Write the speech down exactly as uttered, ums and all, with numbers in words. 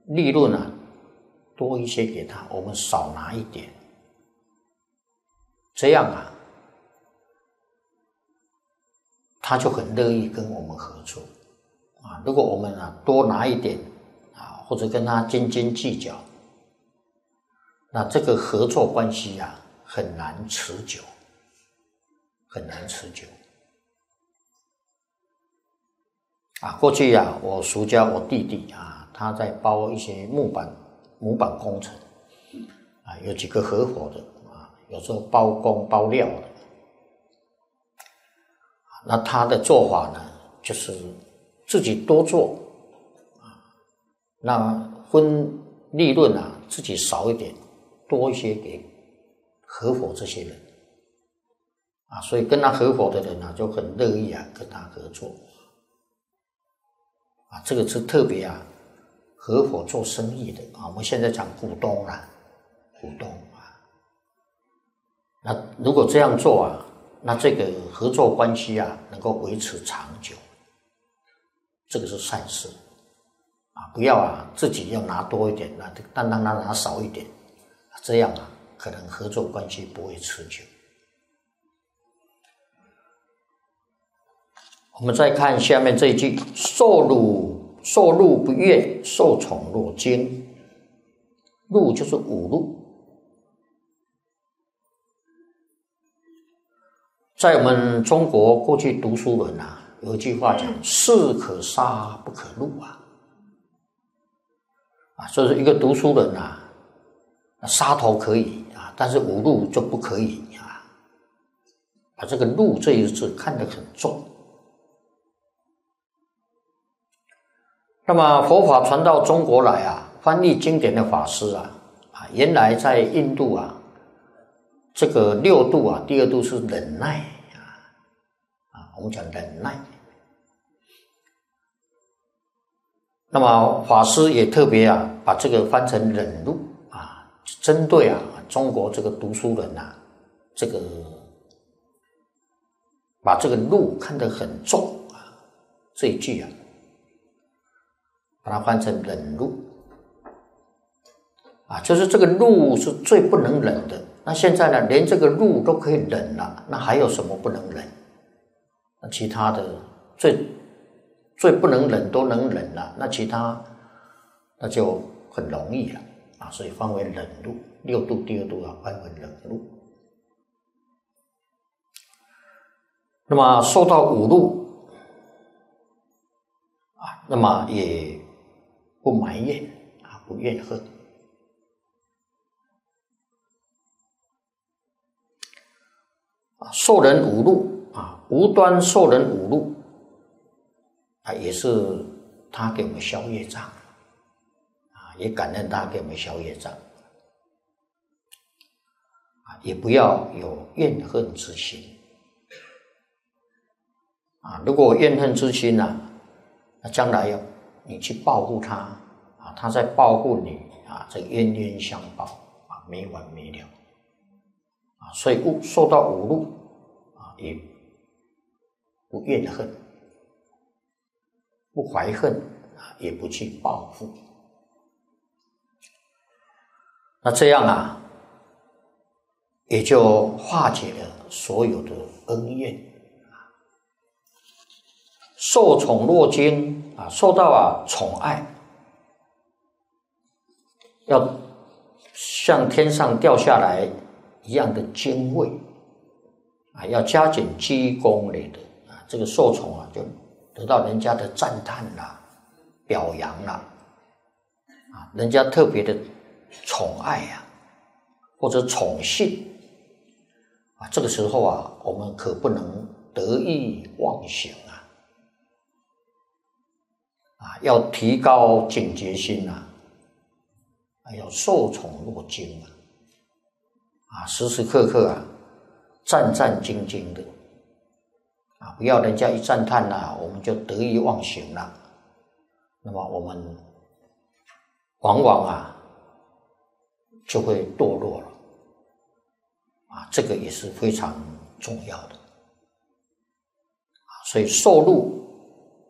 利润啊多一些给他，我们少拿一点，这样啊，他就很乐意跟我们合作啊。如果我们啊多拿一点啊，或者跟他斤斤计较，那这个合作关系啊很难持久，很难持久。啊，过去啊，我叔家我弟弟啊，他在包一些木板木板工程，啊，有几个合伙的啊，有时候包工包料的，那他的做法呢，就是自己多做，啊，那分利润啊，自己少一点，多一些给合伙这些人，啊，所以跟他合伙的人呢，就很乐意啊跟他合作。啊，这个是特别啊，合伙做生意的啊。我们现在讲股东啦、啊，股东啊。那如果这样做啊，那这个合作关系啊，能够维持长久，这个是善事啊。不要啊，自己要拿多一点，那但让他拿少一点，这样啊，可能合作关系不会持久。我们再看下面这一句：受辱受禄不怨，受宠若惊。禄就是五禄，在我们中国过去读书人啊，有一句话讲：士可杀不可辱啊。啊，所以说一个读书人啊，杀头可以啊，但是五禄就不可以啊。把这个禄这一字看得很重。那么佛法传到中国来啊，翻译经典的法师啊，啊，原来在印度啊，这个六度啊，第二度是忍耐啊，啊，我们讲忍耐。那么法师也特别啊，把这个翻成忍辱啊，针对啊中国这个读书人啊，这个把这个禄看得很重啊，这一句啊。把它翻成忍辱啊，就是这个辱是最不能忍的。那现在呢，连这个辱都可以忍了，那还有什么不能忍？那其他的最最不能忍都能忍了，那其他那就很容易了啊。所以翻为忍辱，六度第二度啊，翻为忍辱。那么受到侮辱啊，那么也不埋怨啊，不怨恨啊，受人侮辱啊，无端受人侮辱啊，也是他给我们消业障啊，也感恩他给我们消业障啊，也不要有怨恨之心啊。如果怨恨之心啊，那将来要你去报复他啊，他在报复你啊，这冤冤相报啊，没完没了啊。所以受到侮辱啊，也不怨恨，不怀恨啊，也不去报复。那这样啊，也就化解了所有的恩怨。受宠若惊啊，受到啊宠爱，要像天上掉下来一样的敬畏啊，要加紧积功累德啊，这个受宠啊，就得到人家的赞叹啦、表扬啦啊，人家特别的宠爱啊，或者宠幸啊，这个时候啊，我们可不能得意忘形啊。啊，要提高警觉心啊，要受宠若惊啊，啊，时时刻刻啊，战战兢兢的啊，不要人家一赞叹啊，我们就得意忘形了。那么我们往往啊，就会堕落了啊，这个也是非常重要的啊。所以受禄